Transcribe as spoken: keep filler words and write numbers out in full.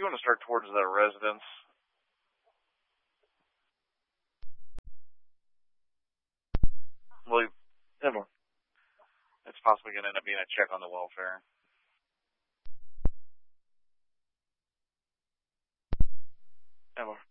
want to start towards the residence. Well, Emma, it's possibly going to end up being a check on the welfare. Emma.